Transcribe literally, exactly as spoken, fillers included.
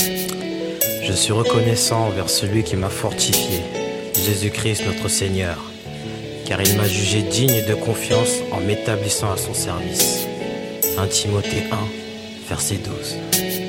Je suis reconnaissant envers celui qui m'a fortifié, Jésus-Christ notre Seigneur, car il m'a jugé digne de confiance en m'établissant à son service. un Timothée un, verset douze.